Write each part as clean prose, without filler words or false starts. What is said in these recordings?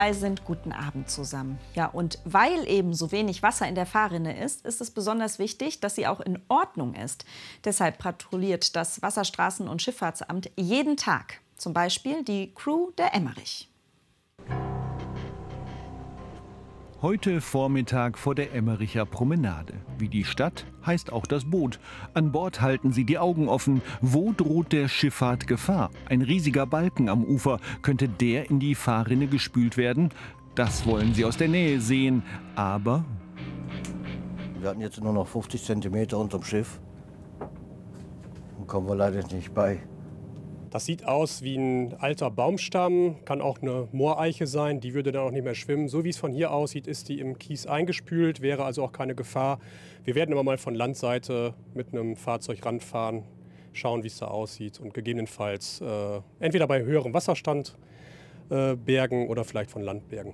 Sind guten Abend zusammen. Ja, und weil eben so wenig Wasser in der Fahrrinne ist, ist es besonders wichtig, dass sie auch in Ordnung ist. Deshalb patrouilliert das Wasserstraßen- und Schifffahrtsamt jeden Tag. Zum Beispiel die Crew der Emmerich. Heute Vormittag vor der Emmericher Promenade. Wie die Stadt heißt auch das Boot. An Bord halten sie die Augen offen. Wo droht der Schifffahrt Gefahr? Ein riesiger Balken am Ufer. Könnte der in die Fahrrinne gespült werden? Das wollen sie aus der Nähe sehen. Aber wir hatten jetzt nur noch 50 cm unterm Schiff. Da kommen wir leider nicht bei. Das sieht aus wie ein alter Baumstamm, kann auch eine Mooreiche sein, die würde dann auch nicht mehr schwimmen. So wie es von hier aussieht, ist die im Kies eingespült, wäre also auch keine Gefahr. Wir werden aber mal von Landseite mit einem Fahrzeug ranfahren, schauen, wie es da aussieht und gegebenenfalls entweder bei höherem Wasserstand bergen oder vielleicht von Land bergen.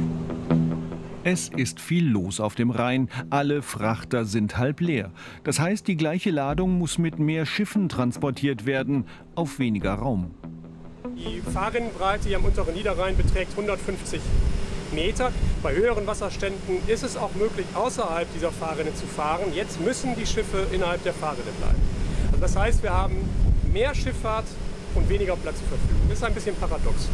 es ist viel los auf dem Rhein. Alle Frachter sind halb leer. Das heißt, die gleiche Ladung muss mit mehr Schiffen transportiert werden, auf weniger Raum. Die Fahrrinnenbreite hier am unteren Niederrhein beträgt 150 Meter. Bei höheren Wasserständen ist es auch möglich, außerhalb dieser Fahrrinne zu fahren. Jetzt müssen die Schiffe innerhalb der Fahrrinne bleiben. Also das heißt, wir haben mehr Schifffahrt und weniger Platz zur Verfügung. Das ist ein bisschen paradox.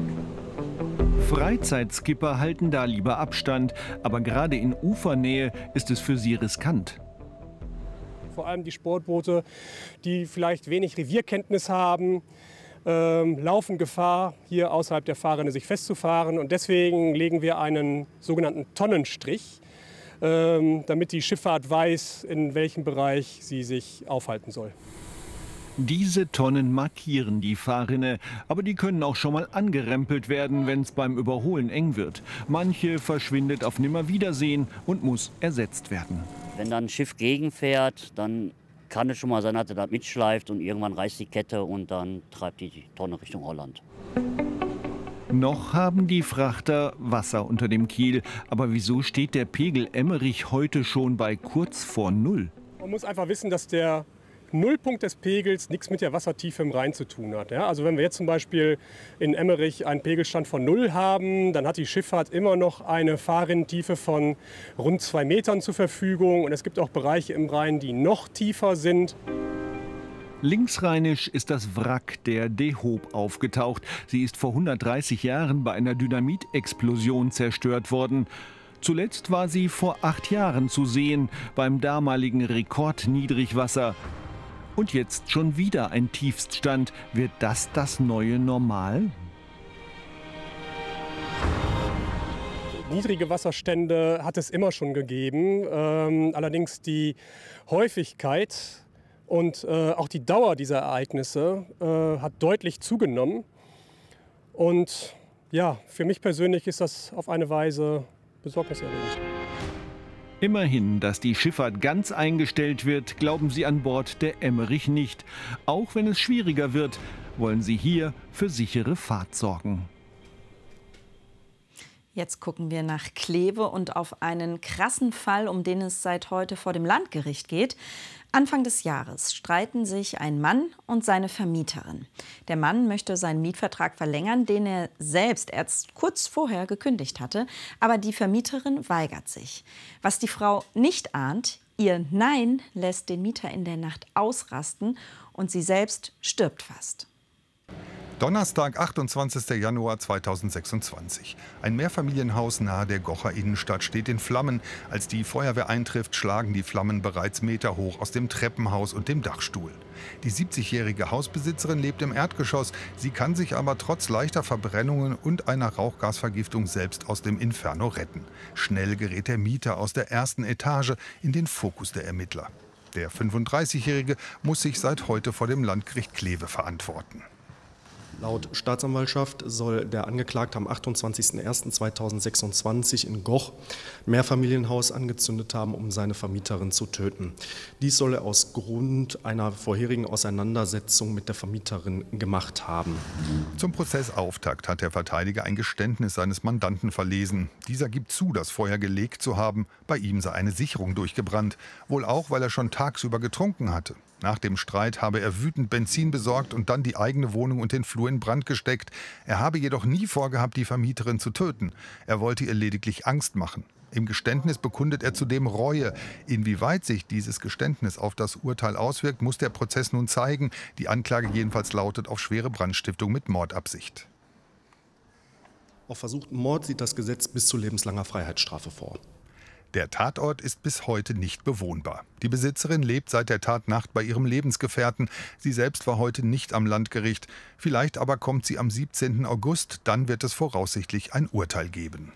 Freizeitskipper halten da lieber Abstand, aber gerade in Ufernähe ist es für sie riskant. Vor allem die Sportboote, die vielleicht wenig Revierkenntnis haben, laufen Gefahr, hier außerhalb der Fahrrinne sich festzufahren. Und deswegen legen wir einen sogenannten Tonnenstrich, damit die Schifffahrt weiß, in welchem Bereich sie sich aufhalten soll. Diese Tonnen markieren die Fahrrinne, aber die können auch schon mal angerempelt werden, wenn es beim Überholen eng wird. Manche verschwindet auf Nimmerwiedersehen und muss ersetzt werden. Wenn dann ein Schiff gegenfährt, dann kann es schon mal sein, dass er da mitschleift und irgendwann reißt die Kette und dann treibt die Tonne Richtung Holland. Noch haben die Frachter Wasser unter dem Kiel. Aber wieso steht der Pegel Emmerich heute schon bei kurz vor Null? Man muss einfach wissen, dass der Nullpunkt des Pegels nichts mit der Wassertiefe im Rhein zu tun hat. Ja, also wenn wir jetzt zum Beispiel in Emmerich einen Pegelstand von 0 haben, dann hat die Schifffahrt immer noch eine Fahrrinnentiefe von rund 2 Metern zur Verfügung. Und es gibt auch Bereiche im Rhein, die noch tiefer sind. Linksrheinisch ist das Wrack der De Hoop aufgetaucht. Sie ist vor 130 Jahren bei einer Dynamitexplosion zerstört worden. Zuletzt war sie vor 8 Jahren zu sehen, beim damaligen Rekordniedrigwasser. Und jetzt schon wieder ein Tiefststand. Wird das das neue Normal? Niedrige Wasserstände hat es immer schon gegeben. Allerdings die Häufigkeit und auch die Dauer dieser Ereignisse hat deutlich zugenommen. Und ja, für mich persönlich ist das auf eine Weise besorgniserregend. Immerhin, dass die Schifffahrt ganz eingestellt wird, glauben sie an Bord der Emmerich nicht. Auch wenn es schwieriger wird, wollen sie hier für sichere Fahrt sorgen. Jetzt gucken wir nach Kleve und auf einen krassen Fall, um den es seit heute vor dem Landgericht geht. Anfang des Jahres streiten sich ein Mann und seine Vermieterin. Der Mann möchte seinen Mietvertrag verlängern, den er selbst erst kurz vorher gekündigt hatte. Aber die Vermieterin weigert sich. Was die Frau nicht ahnt, ihr Nein lässt den Mieter in der Nacht ausrasten und sie selbst stirbt fast. Donnerstag, 28. Januar 2026. Ein Mehrfamilienhaus nahe der Gocher Innenstadt steht in Flammen. Als die Feuerwehr eintrifft, schlagen die Flammen bereits meterhoch aus dem Treppenhaus und dem Dachstuhl. Die 70-jährige Hausbesitzerin lebt im Erdgeschoss. Sie kann sich aber trotz leichter Verbrennungen und einer Rauchgasvergiftung selbst aus dem Inferno retten. Schnell gerät der Mieter aus der ersten Etage in den Fokus der Ermittler. Der 35-Jährige muss sich seit heute vor dem Landgericht Kleve verantworten. Laut Staatsanwaltschaft soll der Angeklagte am 28.01.2026 in Goch ein Mehrfamilienhaus angezündet haben, um seine Vermieterin zu töten. Dies soll er aus Grund einer vorherigen Auseinandersetzung mit der Vermieterin gemacht haben. Zum Prozessauftakt hat der Verteidiger ein Geständnis seines Mandanten verlesen. Dieser gibt zu, das Feuer gelegt zu haben. Bei ihm sei eine Sicherung durchgebrannt. Wohl auch, weil er schon tagsüber getrunken hatte. Nach dem Streit habe er wütend Benzin besorgt und dann die eigene Wohnung und den Flur in Brand gesteckt. Er habe jedoch nie vorgehabt, die Vermieterin zu töten. Er wollte ihr lediglich Angst machen. Im Geständnis bekundet er zudem Reue. Inwieweit sich dieses Geständnis auf das Urteil auswirkt, muss der Prozess nun zeigen. Die Anklage jedenfalls lautet auf schwere Brandstiftung mit Mordabsicht. Auf versuchten Mord sieht das Gesetz bis zu lebenslanger Freiheitsstrafe vor. Der Tatort ist bis heute nicht bewohnbar. Die Besitzerin lebt seit der Tatnacht bei ihrem Lebensgefährten. Sie selbst war heute nicht am Landgericht. Vielleicht aber kommt sie am 17. August. Dann wird es voraussichtlich ein Urteil geben.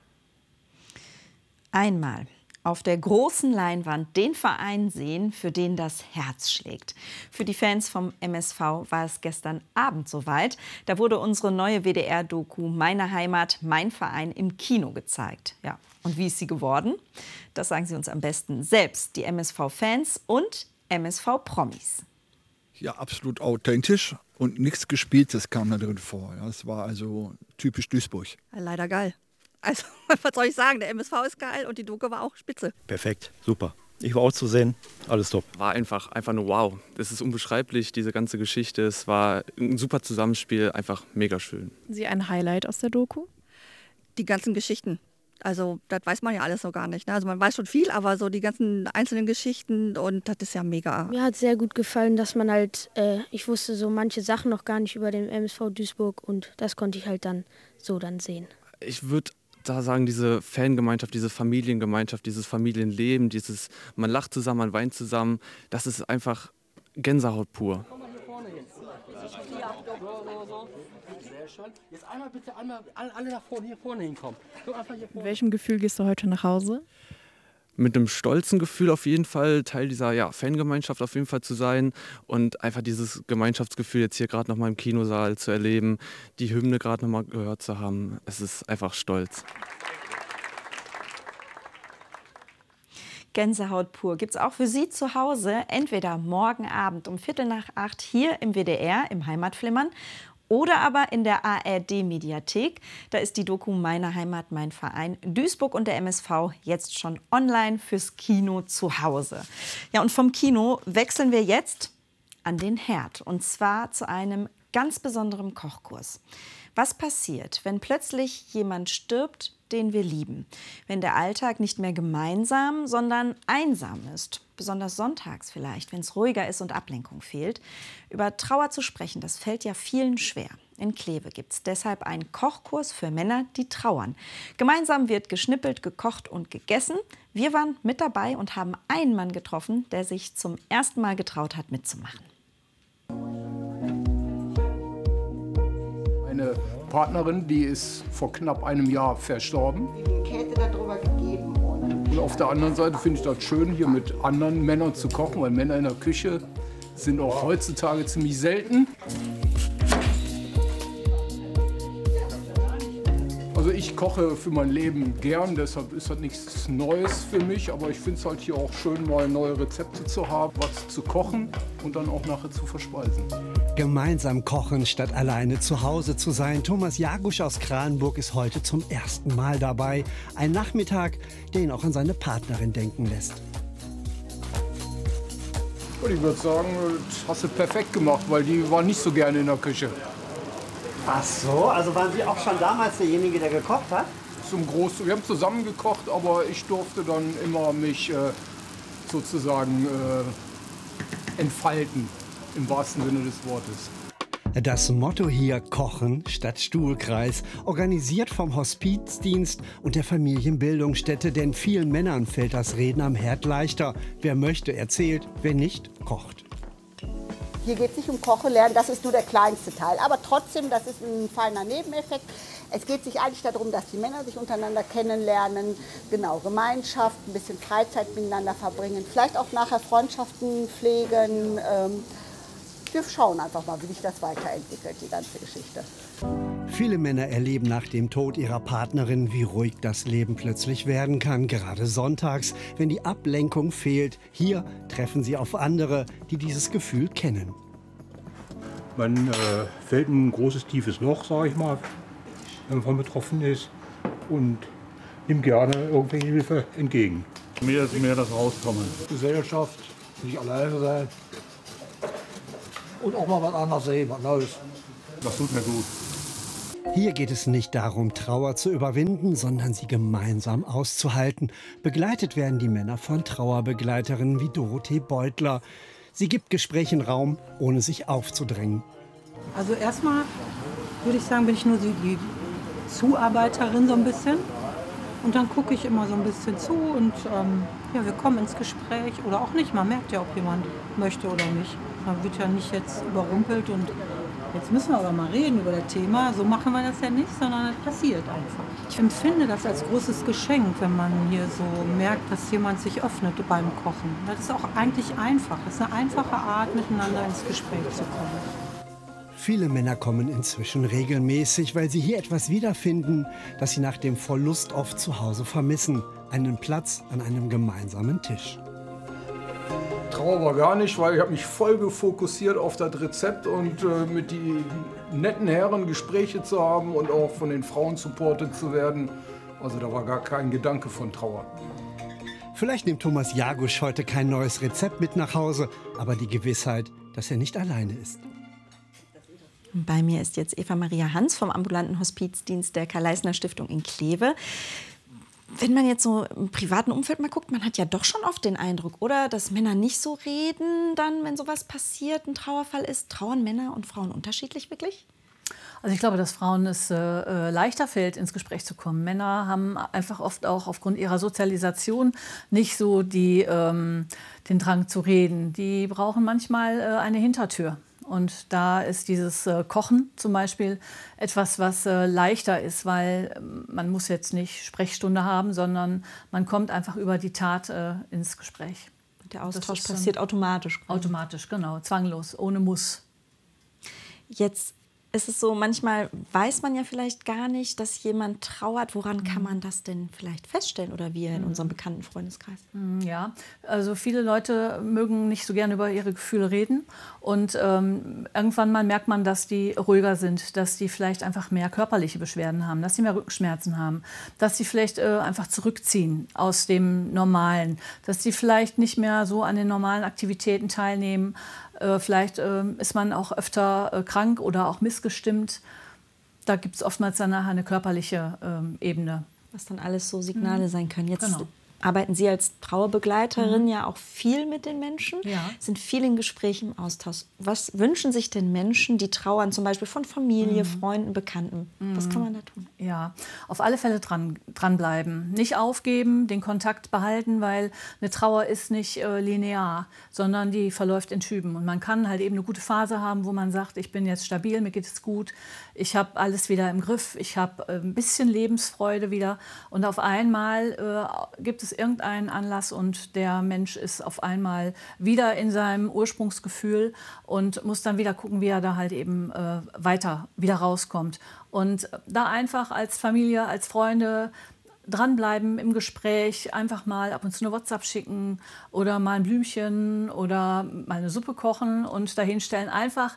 Einmal auf der großen Leinwand den Verein sehen, für den das Herz schlägt. Für die Fans vom MSV war es gestern Abend soweit. Da wurde unsere neue WDR-Doku Meine Heimat, mein Verein im Kino gezeigt. Ja, und wie ist sie geworden? Das sagen sie uns am besten selbst, die MSV-Fans und MSV-Promis. Ja, absolut authentisch und nichts Gespieltes kam da drin vor. Ja, es war also typisch Duisburg. Leider geil. Also, was soll ich sagen, der MSV ist geil und die Doku war auch spitze. Perfekt, super. Ich war auch zu sehen, alles top. War einfach nur wow. Das ist unbeschreiblich, diese ganze Geschichte. Es war ein super Zusammenspiel, einfach mega schön. Sie ein Highlight aus der Doku? Die ganzen Geschichten. Also, das weiß man ja alles noch gar nicht. Ne? Also, man weiß schon viel, aber so die ganzen einzelnen Geschichten und das ist ja mega. Mir hat sehr gut gefallen, dass man halt, ich wusste so manche Sachen noch gar nicht über den MSV Duisburg und das konnte ich halt dann sehen. Ich würde da sagen, diese Fangemeinschaft, diese Familiengemeinschaft, dieses Familienleben, dieses man lacht zusammen, man weint zusammen, das ist einfach Gänsehaut pur. Jetzt einmal bitte alle nach vorne, hier vorne hinkommen. Mit welchem Gefühl gehst du heute nach Hause? Mit einem stolzen Gefühl auf jeden Fall, Teil dieser Fangemeinschaft auf jeden Fall zu sein und einfach dieses Gemeinschaftsgefühl jetzt hier gerade noch mal im Kinosaal zu erleben, die Hymne gerade noch mal gehört zu haben. Es ist einfach stolz. Gänsehaut pur gibt es auch für Sie zu Hause, entweder morgen Abend um 7:45 hier im WDR im Heimatflimmern oder aber in der ARD-Mediathek. Da ist die Doku Meine Heimat, mein Verein Duisburg und der MSV jetzt schon online fürs Kino zu Hause. Ja, und vom Kino wechseln wir jetzt an den Herd. Und zwar zu einem ganz besonderen Kochkurs. Was passiert, wenn plötzlich jemand stirbt, den wir lieben? Wenn der Alltag nicht mehr gemeinsam, sondern einsam ist? Besonders sonntags vielleicht, wenn es ruhiger ist und Ablenkung fehlt. Über Trauer zu sprechen, das fällt ja vielen schwer. In Kleve gibt es deshalb einen Kochkurs für Männer, die trauern. Gemeinsam wird geschnippelt, gekocht und gegessen. Wir waren mit dabei und haben einen Mann getroffen, der sich zum ersten Mal getraut hat, mitzumachen. Meine Partnerin, die ist vor knapp einem Jahr verstorben. Die Kälte darüber gegeben. Und auf der anderen Seite finde ich das schön, hier mit anderen Männern zu kochen, weil Männer in der Küche sind auch heutzutage ziemlich selten. Also ich koche für mein Leben gern, deshalb ist das nichts Neues für mich. Aber ich finde es halt hier auch schön, mal neue Rezepte zu haben, was zu kochen und dann auch nachher zu verspeisen. Gemeinsam kochen, statt alleine zu Hause zu sein. Thomas Jagusch aus Kranenburg ist heute zum ersten Mal dabei. Ein Nachmittag, der ihn auch an seine Partnerin denken lässt. Und ich würde sagen, das hast du perfekt gemacht, weil die war nicht so gerne in der Küche. Ach so, also waren Sie auch schon damals derjenige, der gekocht hat? Wir haben zusammen gekocht, aber ich durfte dann immer mich sozusagen entfalten, im wahrsten Sinne des Wortes. Das Motto hier: Kochen statt Stuhlkreis, organisiert vom Hospizdienst und der Familienbildungsstätte, denn vielen Männern fällt das Reden am Herd leichter. Wer möchte, erzählt, wer nicht, kocht. Hier geht es nicht um Kochen lernen, das ist nur der kleinste Teil. Aber trotzdem, das ist ein feiner Nebeneffekt. Es geht sich eigentlich darum, dass die Männer sich untereinander kennenlernen, genau, Gemeinschaft, ein bisschen Freizeit miteinander verbringen, vielleicht auch nachher Freundschaften pflegen. Wir schauen einfach mal, wie sich das weiterentwickelt, die ganze Geschichte. Viele Männer erleben nach dem Tod ihrer Partnerin, wie ruhig das Leben plötzlich werden kann, gerade sonntags, wenn die Ablenkung fehlt. Hier treffen sie auf andere, die dieses Gefühl kennen. Man fällt in ein großes, tiefes Loch, sage ich mal, wenn man betroffen ist, und nimmt gerne irgendwelche Hilfe entgegen. Mehr das Rauskommen. Gesellschaft, nicht alleine sein, und auch mal was anderes sehen, was Neues. Das tut mir gut. Hier geht es nicht darum, Trauer zu überwinden, sondern sie gemeinsam auszuhalten. Begleitet werden die Männer von Trauerbegleiterinnen wie Dorothee Beutler. Sie gibt Gesprächen Raum, ohne sich aufzudrängen. Also erstmal würde ich sagen, bin ich nur die Zuarbeiterin so ein bisschen. Und dann gucke ich immer so ein bisschen zu und ja, wir kommen ins Gespräch oder auch nicht. Man merkt ja, ob jemand möchte oder nicht. Man wird ja nicht jetzt überrumpelt und jetzt müssen wir aber mal reden über das Thema. So machen wir das ja nicht, sondern es passiert einfach. Ich empfinde das als großes Geschenk, wenn man hier so merkt, dass jemand sich öffnet beim Kochen. Das ist auch eigentlich einfach. Das ist eine einfache Art, miteinander ins Gespräch zu kommen. Viele Männer kommen inzwischen regelmäßig, weil sie hier etwas wiederfinden, das sie nach dem Verlust oft zu Hause vermissen. Einen Platz an einem gemeinsamen Tisch. Trauer war gar nicht, weil ich habe mich voll fokussiert auf das Rezept und mit den netten Herren Gespräche zu haben und auch von den Frauen supportet zu werden. Also da war gar kein Gedanke von Trauer. Vielleicht nimmt Thomas Jagusch heute kein neues Rezept mit nach Hause, aber die Gewissheit, dass er nicht alleine ist. Bei mir ist jetzt Eva Maria Hans vom ambulanten Hospizdienst der Karl-Leisner-Stiftung in Kleve. Wenn man jetzt so im privaten Umfeld mal guckt, man hat ja doch schon oft den Eindruck, oder, dass Männer nicht so reden, dann, wenn sowas passiert, ein Trauerfall ist. Trauern Männer und Frauen unterschiedlich wirklich? Also ich glaube, dass Frauen es leichter fällt, ins Gespräch zu kommen. Männer haben einfach oft auch aufgrund ihrer Sozialisation nicht so den Drang zu reden. Die brauchen manchmal eine Hintertür. Und da ist dieses Kochen zum Beispiel etwas, was leichter ist, weil man muss jetzt nicht Sprechstunde haben, sondern man kommt einfach über die Tat ins Gespräch. Der Austausch passiert automatisch. Automatisch, genau, zwanglos, ohne Muss. Jetzt ist es so, manchmal weiß man ja vielleicht gar nicht, dass jemand trauert. Woran kann man das denn vielleicht feststellen oder wir in unserem bekannten Freundeskreis? Ja, also viele Leute mögen nicht so gerne über ihre Gefühle reden und irgendwann mal merkt man, dass die ruhiger sind, dass die vielleicht einfach mehr körperliche Beschwerden haben, dass sie mehr Rückenschmerzen haben, dass sie vielleicht einfach zurückziehen aus dem Normalen, dass sie vielleicht nicht mehr so an den normalen Aktivitäten teilnehmen. Vielleicht ist man auch öfter krank oder auch missgestimmt. Da gibt es oftmals danach eine körperliche Ebene. Was dann alles so Signale sein können. Jetzt Genau. arbeiten Sie als Trauerbegleiterin ja auch viel mit den Menschen, Ja. sind viel in Gesprächen im Austausch. Was wünschen sich denn Menschen, die trauern, zum Beispiel von Familie, Freunden, Bekannten? Was kann man da tun? Ja, auf alle Fälle dranbleiben. Nicht aufgeben, den Kontakt behalten, weil eine Trauer ist nicht linear, sondern die verläuft in Schüben. Und man kann halt eben eine gute Phase haben, wo man sagt, ich bin jetzt stabil, mir geht es gut, ich habe alles wieder im Griff, ich habe ein bisschen Lebensfreude wieder. Und auf einmal gibt es irgendeinen Anlass und der Mensch ist auf einmal wieder in seinem Ursprungsgefühl und muss dann wieder gucken, wie er da halt eben weiter wieder rauskommt. Und da einfach als Familie, als Freunde dranbleiben im Gespräch, einfach mal ab und zu eine WhatsApp schicken oder mal ein Blümchen oder mal eine Suppe kochen und dahinstellen. Einfach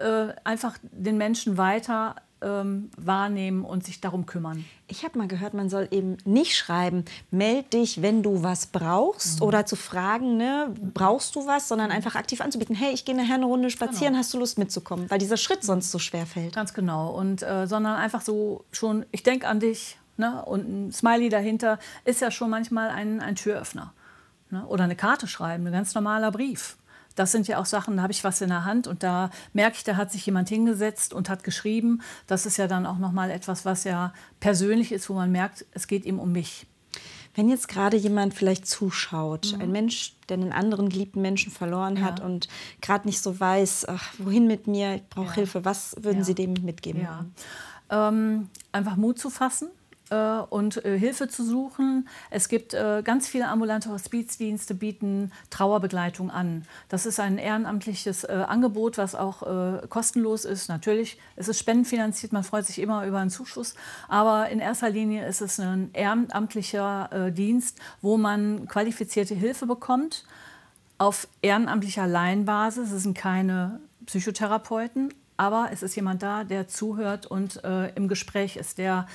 den Menschen weiter wahrnehmen und sich darum kümmern. Ich habe mal gehört, man soll eben nicht schreiben, meld dich, wenn du was brauchst, oder zu fragen, ne, brauchst du was, sondern einfach aktiv anzubieten, hey, ich gehe nachher eine Runde spazieren, hast du Lust mitzukommen? Weil dieser Schritt sonst so schwer fällt. Ganz genau. Und sondern einfach so schon, ich denke an dich, ne? Und ein Smiley dahinter ist ja schon manchmal ein Türöffner. Ne? Oder eine Karte schreiben, ein ganz normaler Brief. Das sind ja auch Sachen, da habe ich was in der Hand und da merke ich, da hat sich jemand hingesetzt und hat geschrieben. Das ist ja dann auch noch mal etwas, was ja persönlich ist, wo man merkt, es geht ihm um mich. Wenn jetzt gerade jemand vielleicht zuschaut, ein Mensch, der einen anderen geliebten Menschen verloren hat und gerade nicht so weiß, ach, wohin mit mir, ich brauche Hilfe, was würden Sie dem mitgeben? Ja. Einfach Mut zu fassen. Und Hilfe zu suchen. Es gibt ganz viele ambulante Hospizdienste, bieten Trauerbegleitung an. Das ist ein ehrenamtliches Angebot, was auch kostenlos ist. Natürlich, es ist spendenfinanziert, man freut sich immer über einen Zuschuss. Aber in erster Linie ist es ein ehrenamtlicher Dienst, wo man qualifizierte Hilfe bekommt auf ehrenamtlicher Laienbasis. Es sind keine Psychotherapeuten, aber es ist jemand da, der zuhört und im Gespräch ist, der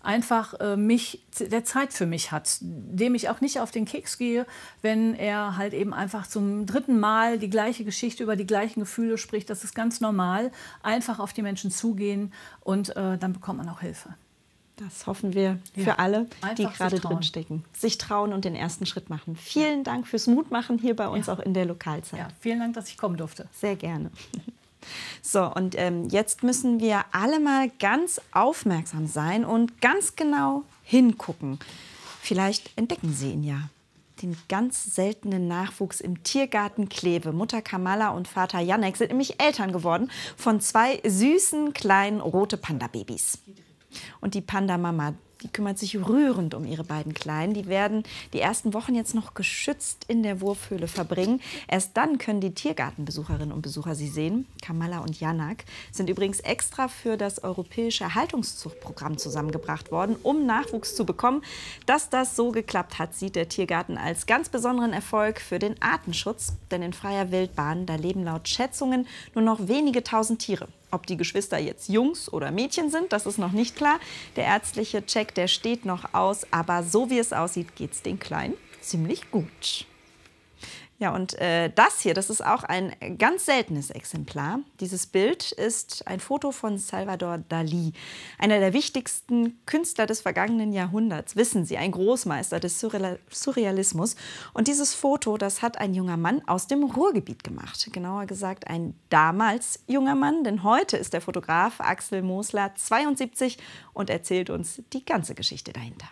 einfach der Zeit für mich hat, dem ich auch nicht auf den Keks gehe, wenn er halt eben einfach zum 3. Mal die gleiche Geschichte über die gleichen Gefühle spricht. Das ist ganz normal, einfach auf die Menschen zugehen und dann bekommt man auch Hilfe. Das hoffen wir für alle, die Einfach gerade sich trauen. drinstecken. Sich trauen und den ersten Schritt machen. Vielen Dank fürs Mutmachen hier bei uns auch in der Lokalzeit. Ja, vielen Dank, dass ich kommen durfte. Sehr gerne. So, und jetzt müssen wir alle mal ganz aufmerksam sein und ganz genau hingucken. Vielleicht entdecken Sie ihn ja. Den ganz seltenen Nachwuchs im Tiergarten Kleve. Mutter Kamala und Vater Janek sind nämlich Eltern geworden von 2 süßen kleinen rote Panda-Babys. Und die Panda-Mama, die kümmert sich rührend um ihre beiden Kleinen. Die werden die ersten Wochen jetzt noch geschützt in der Wurfhöhle verbringen. Erst dann können die Tiergartenbesucherinnen und Besucher sie sehen. Kamala und Janak sind übrigens extra für das europäische Erhaltungszuchtprogramm zusammengebracht worden, um Nachwuchs zu bekommen. Dass das so geklappt hat, sieht der Tiergarten als ganz besonderen Erfolg für den Artenschutz. Denn in freier Wildbahn, da leben laut Schätzungen nur noch wenige tausend Tiere. Ob die Geschwister jetzt Jungs oder Mädchen sind, das ist noch nicht klar. Der ärztliche Check, der steht noch aus. Aber so wie es aussieht, geht es den Kleinen ziemlich gut. Ja, und das hier, das ist auch ein ganz seltenes Exemplar. Dieses Bild ist ein Foto von Salvador Dalí, einer der wichtigsten Künstler des vergangenen Jahrhunderts. Wissen Sie, ein Großmeister des Surrealismus. Und dieses Foto, das hat ein junger Mann aus dem Ruhrgebiet gemacht. Genauer gesagt, ein damals junger Mann, denn heute ist der Fotograf Axel Mosler 72 und erzählt uns die ganze Geschichte dahinter.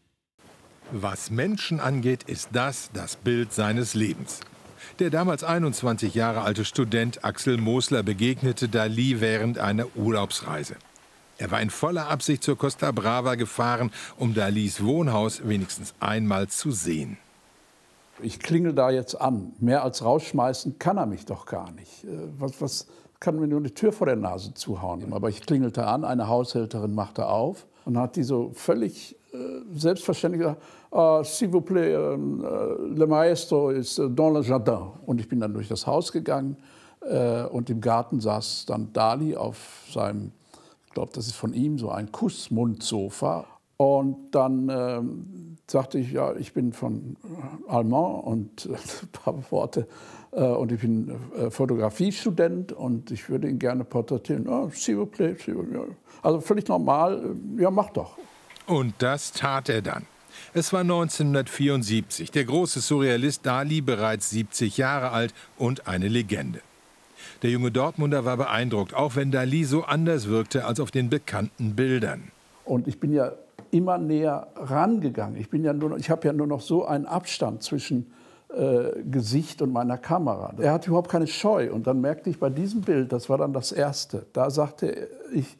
Was Menschen angeht, ist das Bild seines Lebens. Der damals 21 Jahre alte Student Axel Mosler begegnete Dalí während einer Urlaubsreise. Er war in voller Absicht zur Costa Brava gefahren, um Dalís Wohnhaus wenigstens einmal zu sehen. Ich klingel da jetzt an. Mehr als rausschmeißen kann er mich doch gar nicht. Was kann mir nur die Tür vor der Nase zuhauen? Aber ich klingelte an, eine Haushälterin machte auf und hat die so völlig selbstverständlich gesagt, s'il vous plaît, le maestro ist dans le jardin. Und ich bin dann durch das Haus gegangen und im Garten saß dann Dalí auf seinem, ich glaube, das ist von ihm, so ein Kussmundsofa. Und dann sagte ich, ja, ich bin von Allemand und ein paar Worte. Und ich bin Fotografiestudent und ich würde ihn gerne porträtieren. Oh, s'il vous plaît, s'il vous plaît. Also völlig normal, ja, mach doch. Und das tat er dann. Es war 1974, der große Surrealist Dalí bereits 70 Jahre alt und eine Legende. Der junge Dortmunder war beeindruckt, auch wenn Dalí so anders wirkte als auf den bekannten Bildern. Und ich bin ja immer näher rangegangen. Ich habe ja nur noch so einen Abstand zwischen Gesicht und meiner Kamera. Er hat überhaupt keine Scheu. Und dann merkte ich bei diesem Bild, das war dann das erste, da sagte ich,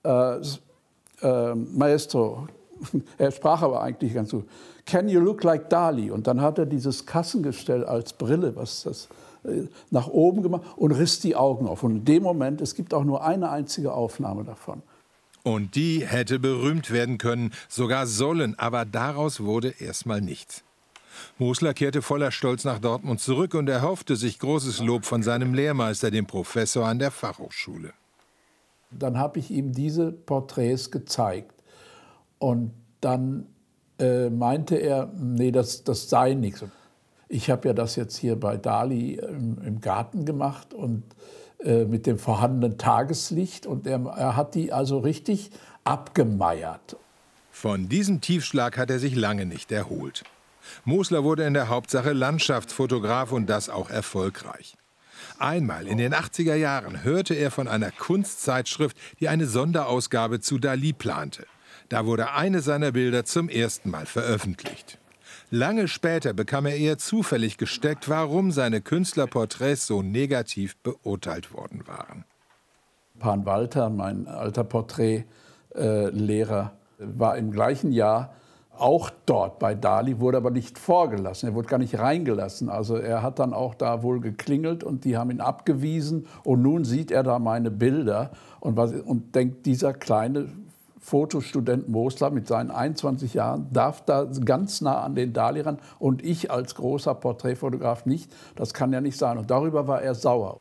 Maestro, er sprach aber eigentlich ganz gut, can you look like Dalí? Und dann hat er dieses Kassengestell als Brille, was das nach oben gemacht und riss die Augen auf. Und in dem Moment, es gibt auch nur eine einzige Aufnahme davon. Und die hätte berühmt werden können, sogar sollen, aber daraus wurde erstmal nichts. Mosler kehrte voller Stolz nach Dortmund zurück und erhoffte sich großes Lob von seinem Lehrmeister, dem Professor an der Fachhochschule. Dann habe ich ihm diese Porträts gezeigt und dann meinte er, nee, das sei nichts. Ich habe ja das jetzt hier bei Dalí im Garten gemacht und mit dem vorhandenen Tageslicht und er hat die also richtig abgemeiert. Von diesem Tiefschlag hat er sich lange nicht erholt. Mosler wurde in der Hauptsache Landschaftsfotograf und das auch erfolgreich. Einmal in den 80er Jahren hörte er von einer Kunstzeitschrift, die eine Sonderausgabe zu Dalí plante. Da wurde eine seiner Bilder zum ersten Mal veröffentlicht. Lange später bekam er eher zufällig gesteckt, warum seine Künstlerporträts so negativ beurteilt worden waren. Pan Walter, mein alter Porträtlehrer, war im gleichen Jahr auch dort bei Dalí, wurde aber nicht vorgelassen. Er wurde gar nicht reingelassen. Also er hat dann auch da wohl geklingelt und die haben ihn abgewiesen. Und nun sieht er da meine Bilder und denkt, dieser kleine Fotostudent Mosler mit seinen 21 Jahren darf da ganz nah an den Dalí ran und ich als großer Porträtfotograf nicht. Das kann ja nicht sein. Und darüber war er sauer.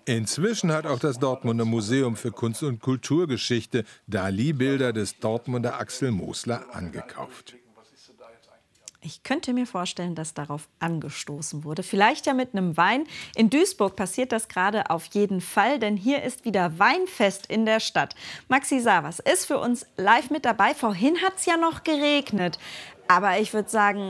Inzwischen hat auch das Dortmunder Museum für Kunst- und Kulturgeschichte Dalí-Bilder des Dortmunder Axel Mosler angekauft. Ich könnte mir vorstellen, dass darauf angestoßen wurde. Vielleicht ja mit einem Wein. In Duisburg passiert das gerade auf jeden Fall, denn hier ist wieder Weinfest in der Stadt. Maxi Savas ist für uns live mit dabei. Vorhin hat es ja noch geregnet. Aber ich würde sagen,